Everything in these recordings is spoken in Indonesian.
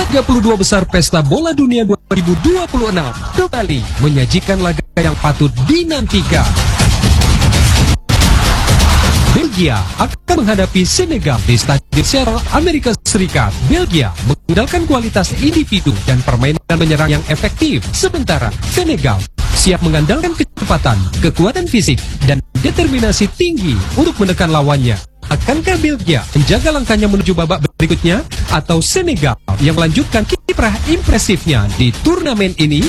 32 besar Pesta Bola Dunia 2026 kembali menyajikan laga yang patut dinantikan. Belgia akan menghadapi Senegal di Stadion Seattle, Amerika Serikat. Belgia mengandalkan kualitas individu dan permainan menyerang yang efektif, sementara Senegal siap mengandalkan kecepatan, kekuatan fisik, dan determinasi tinggi untuk menekan lawannya. Akankah Belgia menjaga langkahnya menuju babak berikutnya, atau Senegal yang melanjutkan kiprah impresifnya di turnamen ini?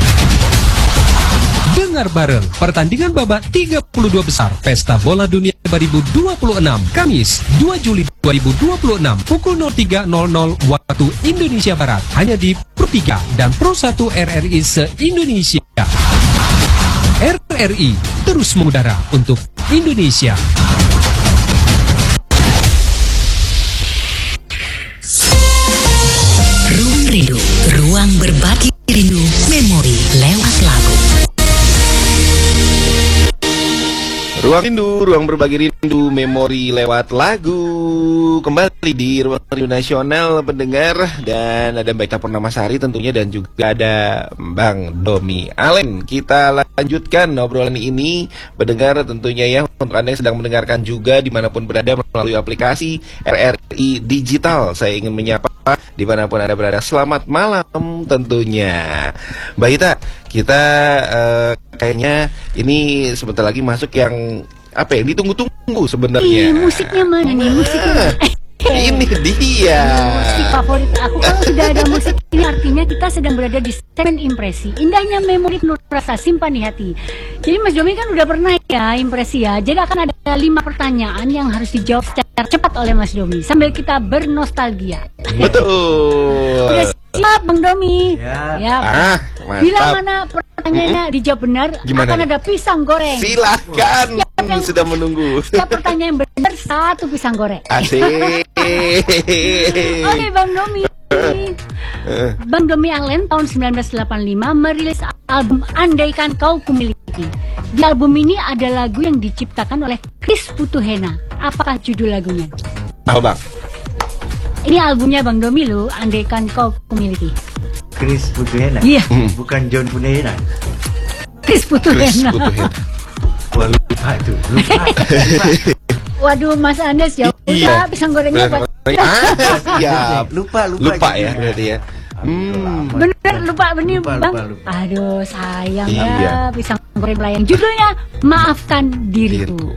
Dengar bareng pertandingan babak 32 besar Pesta Bola Dunia 2026 Kamis 2 Juli 2026 pukul 03.00 waktu Indonesia Barat hanya di Pro 3 dan Pro 1 RRI se-Indonesia. RRI terus mengudara untuk Indonesia. Ruang Rindu, ruang berbagi rindu, memori lewat lagu. Ruang Rindu, ruang berbagi rindu, memori lewat lagu. Kembali di Ruang Rindu Nasional pendengar. Dan ada Mbak Ita Purnamasari tentunya, dan juga ada Bang Domi Alen. Kita lanjutkan obrolan ini pendengar tentunya ya. Untuk Anda yang sedang mendengarkan juga dimanapun berada melalui aplikasi RRI Digital, saya ingin menyapa dimanapun Anda berada. Selamat malam tentunya Mbak Ita. Kita kayaknya ini sebentar lagi masuk yang apa yang ditunggu-tunggu sebenarnya. Musiknya mana nih? Musiknya ini dia musik favorit aku. Kalau sudah ada musik ini artinya kita sedang berada di segmen impresi. Indahnya memori penuh rasa simpan di hati. Jadi Mas Domi kan udah pernah ya impresi ya. Jadi akan ada 5 pertanyaan yang harus dijawab secara cepat oleh Mas Domi sambil kita bernostalgia. Betul. Udah siap Bang Domi? Ya. Mantap. Bila mana pertanyaannya dijawab benar, Gimana akan ada pisang goreng. Silakan, yang sudah menunggu. Setiap pertanyaan yang benar 1 pisang goreng. Asik. Oke Bang Domi. Bang Domi Alen tahun 1985 merilis album Andaikan Kau Kumiliki. Di album ini ada lagu yang diciptakan oleh Chris Putuhena. Apakah judul lagunya? Apa Bang? Ini albumnya Bang Domi loh, Andaikan Kau Kumiliki. Chris Putuhena? Iya. Bukan John Punehena. Chris Putuhena. Wah, lupa tuh. Lupa. Waduh Mas Andes ya. Iya. Pisang gorengnya buat. Siap. Lupa ya berarti ya. Bener lupa benih Bang. Lupa. Aduh sayang Iya. ya pisang goreng melayang. Judulnya Maafkan Diriku.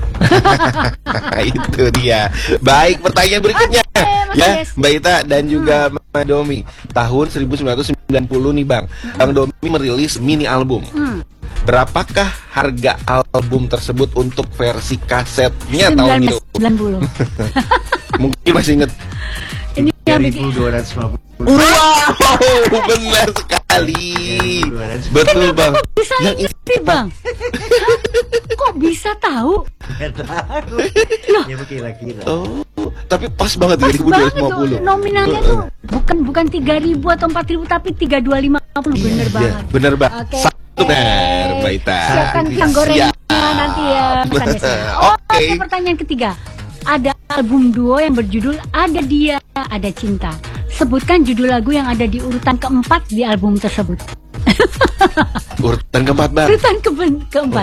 Itu dia. Baik, pertanyaan berikutnya ya Mbak Ita dan juga Mbak Domi. Tahun 1990 nih Bang, Bang Domi merilis mini album. Berapakah harga album tersebut untuk versi kasetnya tahun itu? 90. Mungkin masih inget. Ini yang bikin 3.250. Wow, benar sekali. Betul Bang. kok bisa Yang inget Bang? Kok bisa tahu? Loh, Ya kira-kira. Oh, tapi pas banget pas banget tuh 2050. nominalnya tuh bukan 3.000 atau 4.000 tapi 3.250. Bener banget. Bener Bang. Oke. Satu benar Mbak Ita. Siapkan pisang gorengnya nanti ya. Oke. Oke, pertanyaan ketiga. Ada album duo yang berjudul Ada Dia, Ada Cinta. Sebutkan judul lagu yang ada di urutan keempat di album tersebut. Urutan keempat Bang. Urutan keempat.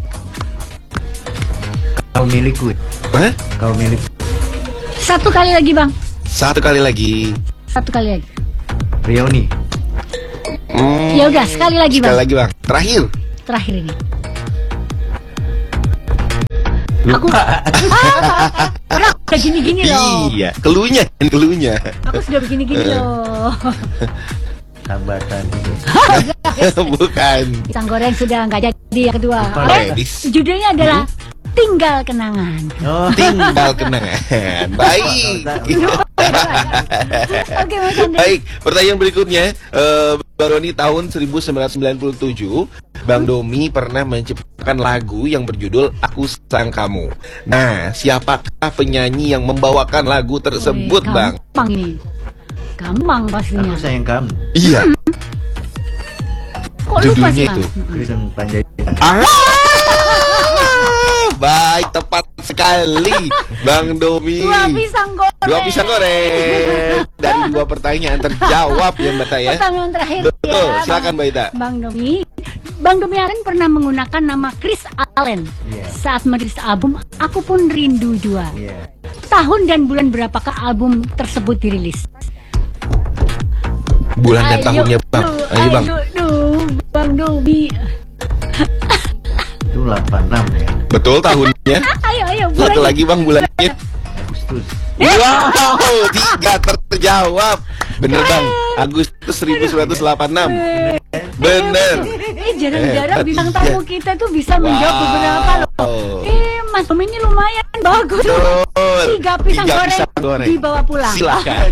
Kau milikku. Hah? Kau milikku. Satu kali lagi Bang. Satu kali lagi. Satu kali lagi. Rioni. Ya udah sekali lagi Sekali Bang. lagi Bang. Terakhir. Terakhir ini. Orang udah gini-gini loh. Iya, keluhnya. Aku sudah begini-gini loh. Hambatan itu. Bukan. Pisang goreng sudah nggak jadi yang kedua. Lupa Oke, lagi. judulnya adalah Tinggal Kenangan. Oh. Tinggal kenangan. Baik. Oke Mas Andes. Baik, pertanyaan berikutnya. Baru ini tahun 1997, Bang Domi pernah menciptakan lagu yang berjudul Aku Sayang Kamu. Nah, siapakah penyanyi yang membawakan lagu tersebut, Wih, Bang? gampang ini. Gampang pastinya. Aku sayang kamu. Iya. Kok lupa Judulnya sih itu. Bang? Kristen Panjaitan. Baik, tepat sekali, Bang Domi. 2 pisang goreng. 2 pisang goreng. Dan dua pertanyaan terjawab ya Mbak Ta ya. Pertanyaan terakhir Betul, ya, silakan Mbak Ita. Bang Domi Allen pernah menggunakan nama Chris Allen saat merilis album Aku Pun Rindu Jua. Tahun dan bulan berapakah album tersebut dirilis? Bulan dan tahunnya Bang. Ayo Bang. Bang Domi. Itu 86 ya. Betul tahunnya. Ayo Satu lagi Bang bulannya. Agustus. Wow, 3 terjawab. Bener Bang, Agustus 1986. Bener. Jarang-jarang bintang tamu kita tuh bisa menjawab beberapa loh. Mas Domi ini lumayan bagus. Betul. 3 pisang goreng dibawa pulang. Silakan.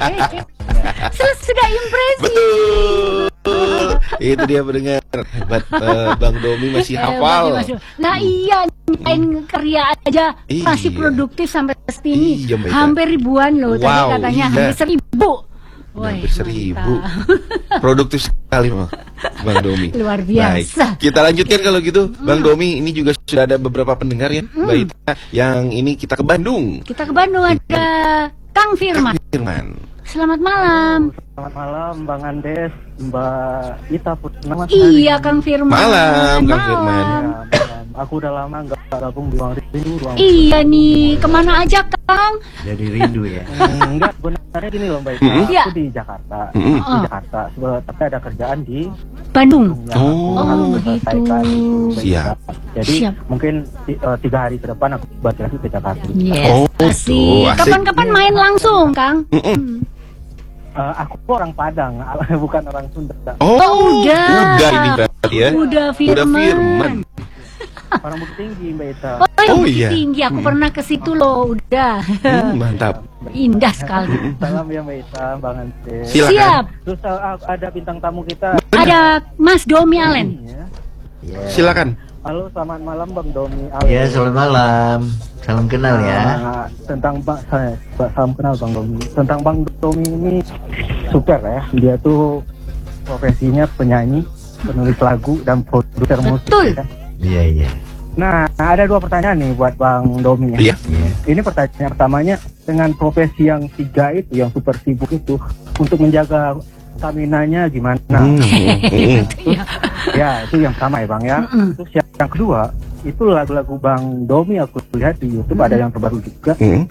Sudah impresi. Betul. Itu dia pendengar. Hebat, Bang Domi masih hafal. Nah iya, main karya aja masih produktif sampai sini. Iya, Mbak Ita. Hampir ribuan loh tadi Wow, katanya, iya. hampir 1000. Hampir 1000. Produktif sekali Bang Domi. Luar biasa. Baik, kita lanjutkan kalau gitu. Bang Domi, ini juga sudah ada beberapa pendengar ya, Mbak Ita. Yang ini kita ke Bandung. Kita ke Bandung ada Kang Firman. Selamat malam. Selamat malam Bang Andes, Mbak Ita Purnama. Iya Kang Firman. Malam Kang Firman. Aku udah lama nggak gabung di Ruang Rindu. Iya nih, kemana aja Kang? Jadi rindu ya. Enggak, sebenarnya gini loh Mbak Ita. Iya. Aku di Jakarta. Di Jakarta. Tapi ada kerjaan di Bandung. yang harus diselesaikan gitu, Mbak Siap. Ita. Jadi Siap. mungkin 3 hari ke depan aku balik lagi ke Jakarta. Yes, Oh, asik. tuh, asik. Kapan-kapan main langsung Kang? Aku orang Padang, bukan orang Sunda. Udah. Udah ini berarti ya. Udah Firman. Orang Bukit Tinggi Mbak Ita. Oh, Bukit iya. Tinggi, aku pernah ke situ loh. Udah. Mantap. Indah sekali. Salam ya Mbak Ita, Bang Andes. Silakan. Siap. Terus ada bintang tamu kita. Ada Mas Domi Allen. Ya. Silakan. Halo, selamat malam Bang Domi. Ya, selamat malam. Salam kenal ya. Tentang salam kenal Bang Domi. Tentang Bang Domi ini super ya. Dia tuh profesinya penyanyi, penulis lagu dan produser musik. Betul. Ya. Iya. Nah, ada 2 pertanyaan nih buat Bang Domi ya. Iya. Ini pertanyaan pertamanya, dengan profesi yang 3 itu, yang super sibuk itu, untuk menjaga stamina-nya gimana? Ya, itu yang sama ya Bang ya. Terus yang kedua, itu lagu-lagu Bang Domi aku lihat di YouTube ada yang terbaru juga.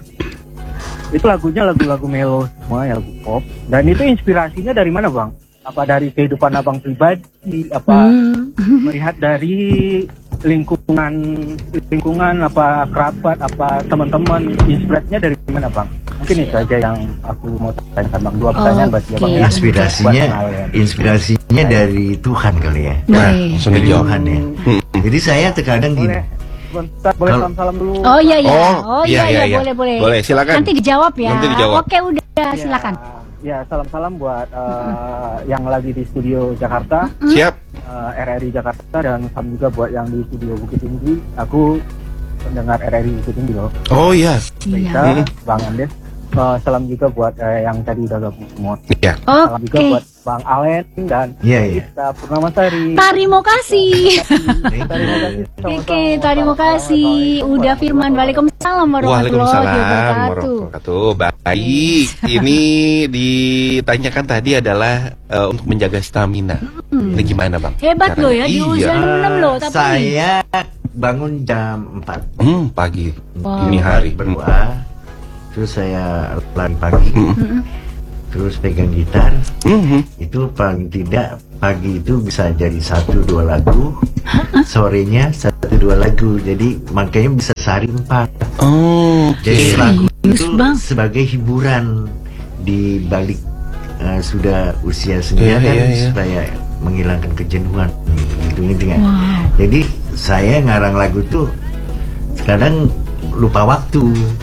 Itu lagunya lagu-lagu melo semua, ya lagu pop. Dan itu inspirasinya dari mana Bang? Apa dari kehidupan Abang pribadi? Apa melihat dari lingkungan apa kerabat apa teman-teman, inspirasinya dari mana Bang? Mungkin itu aja yang aku mau tanyakan Bang. 2 pertanyaan buat dia Bang. Oke. Inspirasinya dari Tuhan kali ya. Baik. Langsung Dari dijawab. Tuhan ya. Jadi saya terkadang gini. Sebentar, boleh salam-salam dulu. Oh iya. iya. Boleh. Boleh, silakan. Nanti dijawab ya. Nanti dijawab. Oke, udah silakan. Ya, salam-salam buat yang lagi di studio Jakarta, Siap. RRI Jakarta, dan salam juga buat yang di studio Bukit Tinggi. Aku pendengar RRI Bukit Tinggi loh. Oh iya. Iya. Bang Andes. Salam juga buat yang tadi udah gabung semua. Iya. Salam juga Oke. buat Bang Alen dan Iya. Ita Purnamasari. Terima kasih. Terima kasih. Oke, terima kasih. Udah Firman. Waalaikumsalam warahmatullahi Waalaikumsalam wabarakatuh. warahmatullahi wabarakatuh. Baik, ini ditanyakan tadi adalah untuk menjaga stamina. Ini gimana Bang? Hebat loh ya, di Iya. usia 6 loh. Tapi Saya bangun jam 4 Pagi, Wow. dini hari. berdoa. Terus saya lari pagi. Terus pegang gitar. Itu paling tidak pagi itu bisa jadi 1-2 lagu. Sorenya 1-2 lagu. Jadi makanya bisa sehari 4. Oh, Jadi lagu Serius, itu Bang? sebagai hiburan di balik sudah usia senja kan, Iya. supaya menghilangkan kejenuhan gitu kan. Jadi saya ngarang lagu tuh kadang lupa waktu.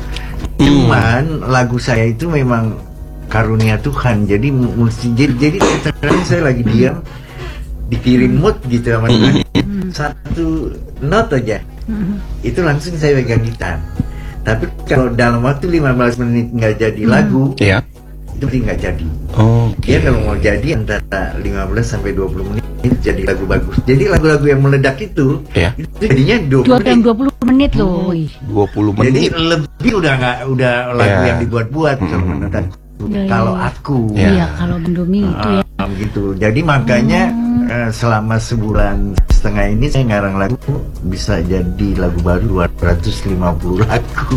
Cuman lagu saya itu memang karunia Tuhan. Jadi mesti jadi kadang saya lagi diam dikirim mood gitu sama Tuhan. 1 not aja. Itu langsung saya pegang gitar. Tapi kalau dalam waktu 15 menit nggak jadi lagu, Iya. itu berarti nggak jadi. Oke. Dia kalau mau jadi antara 15 sampai 20 menit jadi lagu bagus. Jadi lagu-lagu yang meledak itu, Iya. itu jadinya 20 menit. 20 menit loh. Wih. 20 Jadi menit. lebih udah lagu Ya. yang dibuat-buat kalau menurut Kalau aku Iya, kalau Bang Domi itu ya. gitu. Jadi makanya selama sebulan setengah ini saya ngarang lagu bisa jadi lagu baru 250 lagu.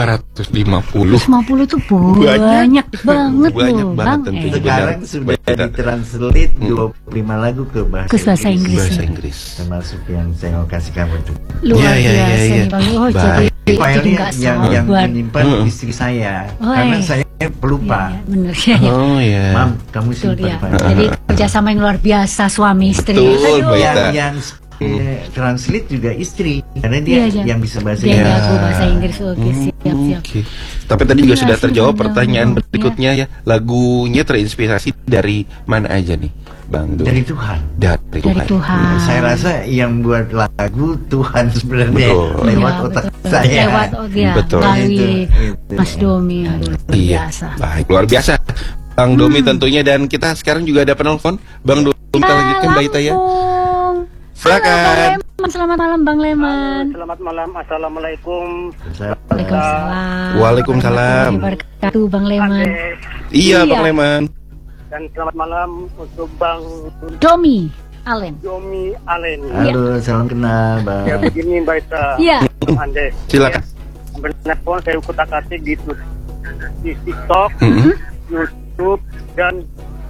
250. 50 tuh banyak banget Banyak loh, banget Bang. tentunya. Sekarang sudah ditranslate 25 lagu ke bahasa Inggris. Bahasa Inggris. Termasuk yang saya mau kasih kamu tuh. Luar Iya, iya, biasa iya. nih, Bang. Oh, jadi Filenya nggak yang sabar. menyimpan istri saya, Oh, karena iya. saya pelupa. Iya, bener ya. Oh ya. Mam, kamu Betul simpan ya. Pak. Jadi kerjasama yang luar biasa suami istri. Betul, Aduh. Mbak Ita. yang translate juga istri, karena dia Iya, yang bisa bahasa Dia Inggris. jago bahasa Inggris. Oke, siap. Oke. Tapi tadi juga Iya, sudah sih, terjawab Bang pertanyaan Domi. berikutnya ya. Lagunya terinspirasi dari mana aja nih, Bang Domi? Dari Tuhan. Dari Dari Tuhan. Tuhan. Saya rasa yang buat lagu Tuhan sebenarnya Betul. lewat Iya, otak betul. saya. Lewat ya, Betul. melalui Itu. Mas Domi. Aduh, luar Iya. biasa. Baik, luar biasa. Bang Domi tentunya, dan kita sekarang juga ada penelpon. Bang Domi, kita lanjutkan Mbak Ita ya. Lampung. Silakan. Halo, Bang Leman. Selamat malam, Bang Leman. Selamat malam, assalamualaikum. Waalaikumsalam. Waalaikumsalam. Warahmatullahi wabarakatuh, Bang Leman. Iya, Iya. Bang Leman. Dan selamat malam untuk Bang Domi Alen. Domi Alen. Halo, salam kenal, Bang. Ya begini Mbak Ita. Iya. Bang Ande. Silakan. Menelpon saya kutak-atik di TikTok, Mhm. YouTube, dan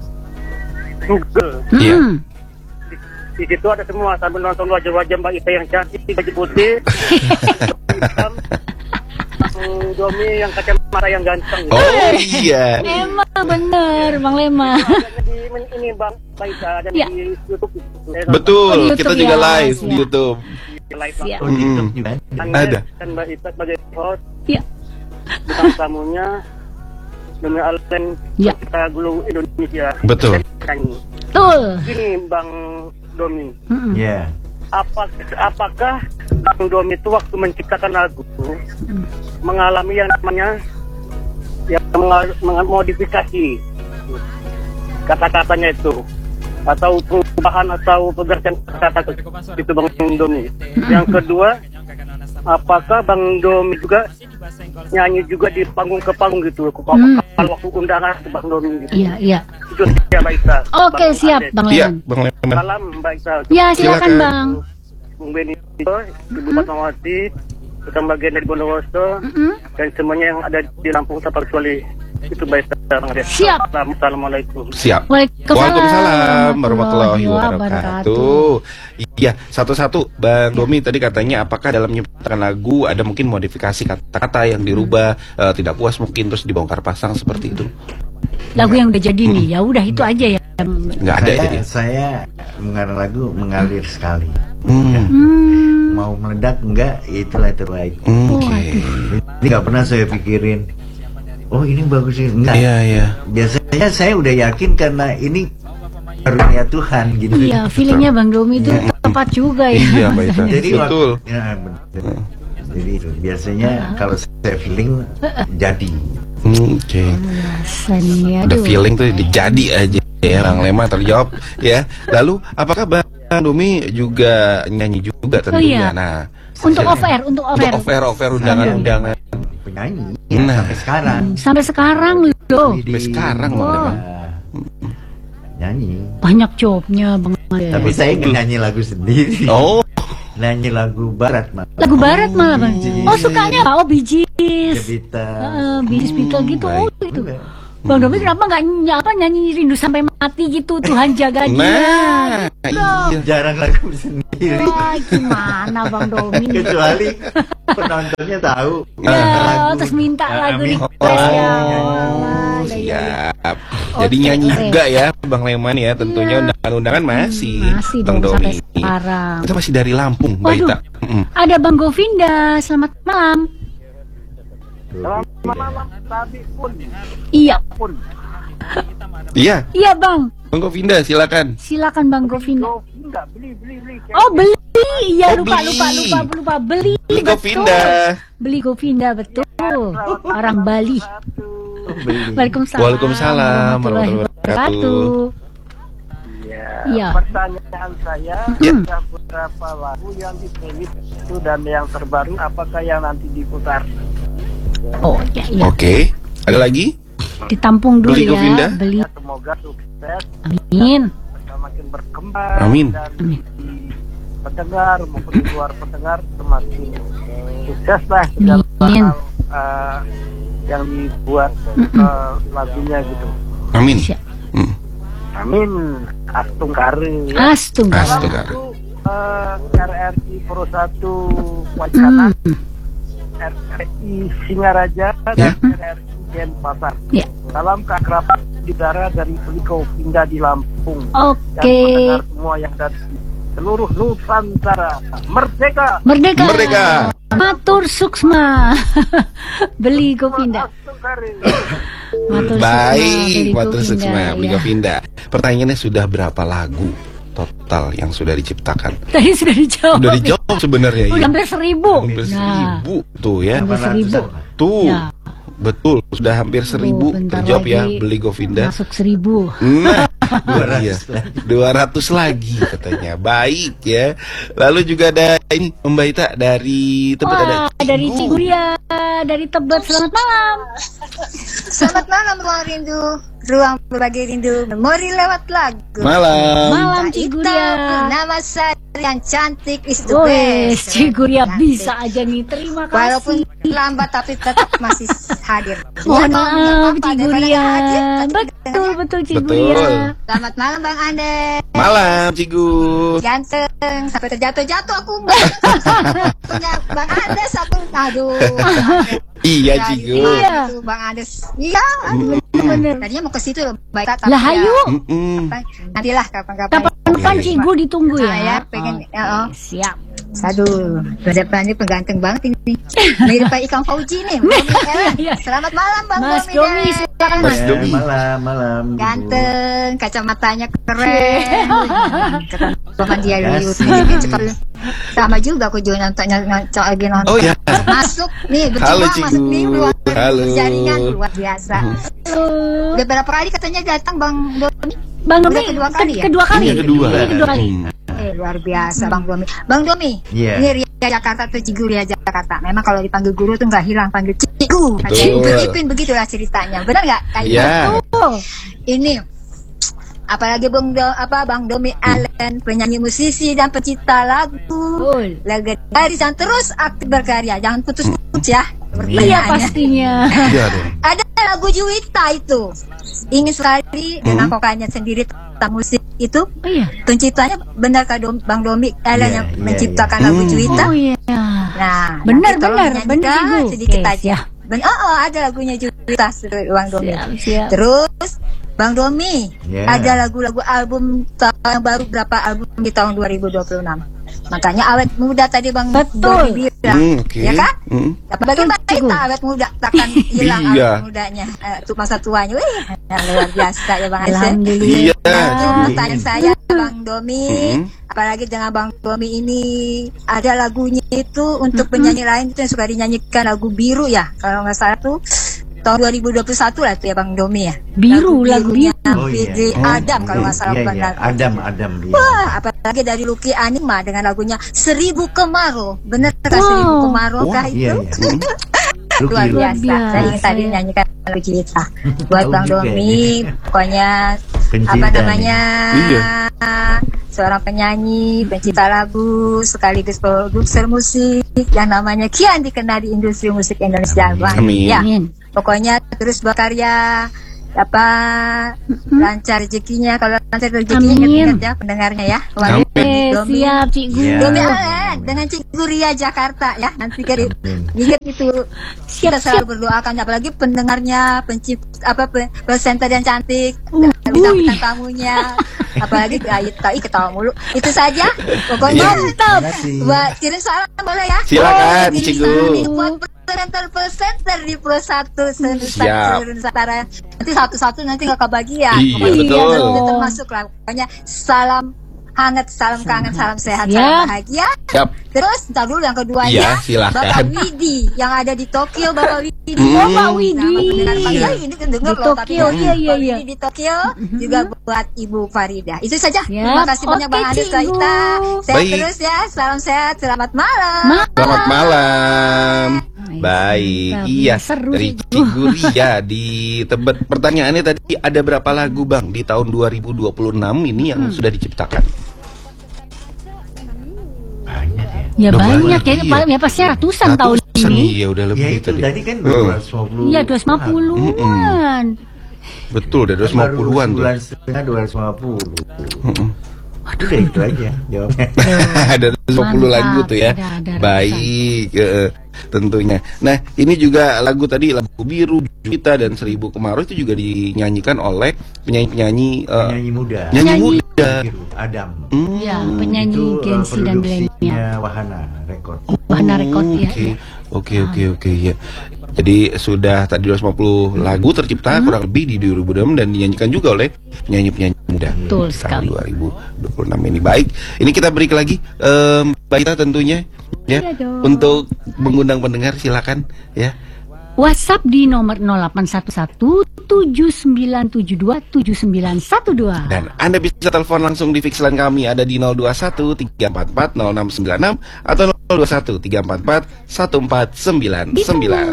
Google. Iya. Mm-mm. Di situ ada semua, sambil nonton wajah-wajah Mbak Ita yang cantik, baju putih, hitam, Bang Domi yang kacamata yang ganteng. Oh iya. Emang bener, Bang Leman. Ada di ini Bang Mbak Ita, ada Iya. di YouTube. Saya Betul, Oh, di kita YouTube juga ya, live siap. di YouTube. nonton live Siap. Oh, TikTok juga. Ada. Dan Mbak Ita sebagai host, Iya. bintang tamunya Domi Alen, Iya. kita gulu Indonesia. Betul. Nyanyi. Betul. Ini Bang Domi, Mm-mm. Ya. apakah Bang Domi itu waktu menciptakan lagu mengalami yang namanya modifikasi kata-katanya itu, atau perubahan atau pergantian kata itu Bang Domi? Yang kedua, apakah Bang Domi juga nyanyi juga di panggung ke panggung gitu, kalau waktu undangan ke Bang Domi gitu? Iya, iya. Itu ya Mbak Ita. Oke, Bang siap, Ade. Bang Iya, Leman. Bang Leman. Salam Mbak Ita. Ya, silakan, Silakan. Bang. Bung Beni, Ibu Fatmawati, kita bagian dari Bondowoso, Mm-mm. dan semuanya yang ada di Lampung tanpa kecuali. Itu Mbak Ita. Bang Ade. Siap. Assalamualaikum. Siap. Waalaikumsalam warahmatullahi wabarakatuh. Iya, satu-satu Bang Domi tadi katanya apakah dalam menciptakan lagu ada mungkin modifikasi kata-kata yang dirubah, tidak puas mungkin terus dibongkar pasang seperti itu. Lagu yang udah jadi nih, ya udah itu aja ya. Nggak ada jadi. Saya mengarang lagu mengalir sekali. Hmm. Mau meledak enggak, itulah terbaik. Oke. Ini nggak pernah saya pikirin. Oh ini bagus sih, enggak. Iya, iya. Biasanya saya udah yakin karena ini karunia Tuhan gitu. Iya, feelingnya Bang Domi itu tepat juga ya. Iya, Mbak Ita. Jadi Betul. Ya, betul. Jadi itu biasanya kalau saya feeling jadi. Oke. Biasa nih, Udah aduh. feeling tuh dijadi aja ya. Bang Leman terjawab ya. Lalu apakah Bang Domi juga nyanyi juga tentunya? iya. Nah, Untuk off-air, untuk untuk off-air. off-air undangan-undangan. Penyanyi Nah. sampai sekarang. Sampai sekarang loh. Sampai sekarang Bang Oh. Leman. Nyanyi. Banyak jobnya Bang Leman. Tapi saya nggak nyanyi lagu sendiri. Oh, Nyanyi lagu barat malah. Lagu barat malah Bang. Bee Gees. Oh sukanya apa? Oh Bee Gees. Bee Gees Beatles gitu. Oh itu. Bang Domi kenapa nggak nyanyi Rindu Sampai Mati gitu, Tuhan jaga dia. nah, iya. Jarang lagu sendiri. Wah, gimana Bang Domi? Kecuali penontonnya tahu. Ya, terus minta lagu Amin. request ya. Oh, Wah, ya. siap. Jadi Oke, nyanyi oke. juga ya Bang Leman ya. Tentunya undangan-undangan masih. Masih Bang dong sampai Domi. sekarang. Kita masih dari Lampung, Mbak Waduh. Ita. Ada Bang Govinda, selamat malam. Selamat malam, Tabi pun. Iya, Iya, iya Bang. Bang Govinda silakan. Silakan Bang Govinda. Enggak, beli. Oh beli, iya Oh, lupa, beli. lupa beli. Beli betul. Govinda. Beli Govinda betul. Orang Bali. Waalaikumsalam. Waalaikumsalam warahmatullahi warahmatullahi wabarakatuh. Iya. Pertanyaan saya, Ya. ada beberapa lagu yang di playlist itu dan yang terbaru apakah yang nanti diputar? Oh ya, iya. Oke. Ada lagi? Ditampung dulu Beli Govinda. ya. Beli. Semoga sukses, Amin. semakin berkembang. Amin. Dan di pendengar maupun di luar pendengar semakin sukses lah segala Amin. hal yang dibuat lagunya gitu. Amin. Siap. Amin. Astung Kari. Astung. Astung. Salam itu RRI Pro 1 Wacana, RRI Singaraja dan RRI Denpasar. Ya. Salam keakraban saudara dari Beliko Pindah di Lampung. Dan Oke. pendengar semua yang dari seluruh Nusantara. Merdeka. Merdeka. Merdeka. Matur suksma. Beli Govinda. Astung Kari. Matur Baik, Beli Matur Govinda, Suksma, Beli ya. Govinda. Pertanyaannya sudah berapa lagu total yang sudah diciptakan? Tadi sudah dijawab. Sudah dijawab sebenarnya ya. Udah hampir 1000. Hampir Nah, 1000 tuh ya. hampir 1000. Tuh. Ya. Betul, sudah hampir 1000 bentar terjawab ya lagi Beli Govinda. Masuk 1000. Nah, 200 iya. 200 lagi katanya. Baik ya. Lalu juga ada ini Mbak Ita dari tempat ada Wah, dari Ciguria, dari Tebet. Selamat malam. Selamat malam Ruang Rindu, Ruang Berbagi Rindu, Memori lewat lagu. Malam. Malam Mbak Ita, Ciguria. nama saya yang cantik is the Woi, best. Ciguria Cantik. bisa aja nih. Terima kasih. Walaupun lambat tapi tetap masih hadir. Mohon Ya, Bang, nggak maaf apa-apa, daripada Ciguria. nggak hadir, tapi Betul, dengarnya. betul Ciguria. Betul. Selamat malam Bang Ande. Malam, Cigu. Ganteng sampai terjatuh-jatuh aku. Punya Bang Andes aku. Aduh. Iya, Cigu. Iya. Itu Bang Andes. Iya. Bener. Tadinya mau ke situ loh, baik tapi Lah, ya, hayu. nantilah kapan-kapan. Kapan-kapan Cigu ditunggu Ah, ya. ya, pengen ya, oh. Siap. Aduh, depan ini pengganteng banget ini. Mirip Pak Ikang Fauji nih. Iya. Selamat malam Bang Mas Domi. Domi, silakan Mas. Mas Domi. Malam. Ganteng, kacamatanya keren. Keren dia dulu. Sama juga aku juga nonton lagi nonton. Oh ya. Masuk nih, Halo, berjuang Cigu. masuk nih luar Halo. jaringan luar biasa. Udah berapa kali katanya datang Bang Domi? Bang Domi, Udah kedua kali ya? kedua kali. Yang kedua. Ini kedua kali. Luar biasa Bang Domi. Bang Domi, Iya. ini Ria Jakarta atau Ciguria Jakarta. Memang kalau dipanggil guru tuh nggak hilang, panggil Cigu. Betul. Ipin begitulah ceritanya. Benar nggak? Kayak Iya. gitu. Ini apalagi Bang Domi Allen, penyanyi musisi dan pencipta lagu. Betul. Legendaris dan terus aktif berkarya. Jangan putus-putus ya. Iya pertanyaannya. pastinya. Iya dong. Ada lagu Juwita itu. Ingin sekali dengan vokalnya sendiri tentang musik itu. Oh iya. Penciptanya benar Bang Domi Allen Iya, yang iya, menciptakan iya. lagu Juwita. Oh iya. Nah, Benar, nanti tolong benar, dinyanyikan benar, Cigu. sedikit Oke, aja. siap. Ada lagunya Juwita Bang Domi. Siap. Terus Bang Domi, Ya. ada lagu-lagu album yang baru berapa album di tahun 2026. Makanya awet muda tadi Bang Betul. Domi bilang. Oke. Ya kan? Bagi Cigu. kita awet muda takkan hilang Iya. awet mudanya. Untuk masa tuanya. Wih, luar biasa ya Bang Ese. Alhamdulillah. Iya. Itu Cigu. pertanyaan saya Bang Domi. Apalagi dengan Bang Domi ini ada lagunya itu untuk penyanyi lain itu yang suka dinyanyikan lagu Biru ya. Kalau nggak salah tuh tahun 2021 lah tuh ya Bang Domi ya. Biru, lagu Birunya Oh, iya. Fitri Adam kalau nggak salah Iya, bukan iya. lagu. Adam dia. Wah, apalagi dari Lucky Anima dengan lagunya 1000 Kemarau. Bener kan Wow. 1000 Kemarau kah Iya, itu? iya. Luar Lucky, biasa. biasa, Saya ingin tadi ya. nyanyikan lagu cerita buat Tahu Bang juga Domi. Pokoknya Pencinta apa nih. namanya? Iya. Seorang penyanyi, pencipta lagu, sekaligus produser musik yang namanya kian dikenal di industri musik Indonesia. Bang. Amin. Ya, Amin. pokoknya terus berkarya lancar rezekinya. Kalau lancar rezekinya Amin. ingat ya pendengarnya ya. Amin. Domi Siap Cigu. Iya. Domi Allen dengan Ciguria Jakarta ya. Nanti Amin. ingat itu. Kita Siap. selalu berdoakan apalagi pendengarnya, presenter yang cantik, Wih. bintang tamunya, apalagi ketawa mulu. Itu saja. Pokoknya Terima kasih. buat kirim salam boleh ya. Silakan, Kirim Cigu. salam nih buat presenter di Pro 1 Siap. seluruh Nusantara. Nanti satu-satu nanti nggak kebagian. Iya, Pokoknya betul. nanti termasuk lah. Pokoknya salam hangat, salam kangen, salam sehat, Siap. salam bahagia. Siap. Terus ntar dulu yang keduanya Iya, silakan. Bapak Widi yang ada di Tokyo. Bapak Widi Bapak Widi. Nah, ya, ini kan denger Di loh, tapi Tokyo, iya, iya, Bapak iya. Widi di Tokyo juga buat Ibu Farida. Itu saja. Siap. Terima kasih banyak Oke, Bang Ade Cigu. Saita. Sehat Baik. terus ya. Salam sehat. Selamat malam. Selamat malam. Baik, Tapi iya. seru Dari itu. Ciguria di Tebet. Pertanyaannya tadi ada berapa lagu Bang di tahun 2026 ini yang sudah diciptakan? Banyak ya. Ya Udah banyak ya, iya. Ya pasti ratusan tahun Ratusan, ini. iya udah lebih Ya itu tadi. tadi kan 250. Iya 250-an. Betul, udah 250-an tuh. Bulan setengah 250. Udah itu aja jawabnya. Ada 20 lagu tuh ya. Ada Baik, tentunya. Nah, ini juga lagu tadi, lagu Biru, Juwita dan Seribu Kemarau itu juga dinyanyikan oleh penyanyi-penyanyi Penyanyi muda. nyanyi muda. Biru, Adam. Ya, penyanyi Itu Gen Z dan milenial. produksinya Wahana Record. Wahana Record ya. Oke ya. Jadi sudah tadi 250 lagu tercipta kurang lebih di 2006 dan dinyanyikan juga oleh penyanyi-penyanyi muda. Betul Tahun sekali. 2026 ini. Baik, ini kita break lagi Mbak Ita tentunya ya. Iya dong. Untuk mengundang pendengar silakan ya. WhatsApp di nomor 0811-7972-7912. Dan Anda bisa telepon langsung di fix line kami ada di 021 344 0696 atau 021 344 1499.